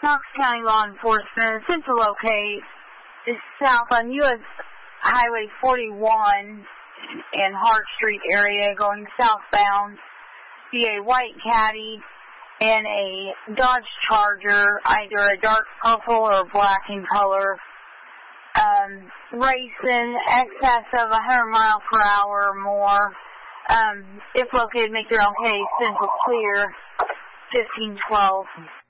Knox County Law Enforcement, central locate is south on U.S. Highway 41 in Hart Street area going southbound. See a white Caddy and a Dodge Charger, either a dark purple or black in color, racing excess of 100 miles per hour or more. If located, make your own case. Central clear, 1512.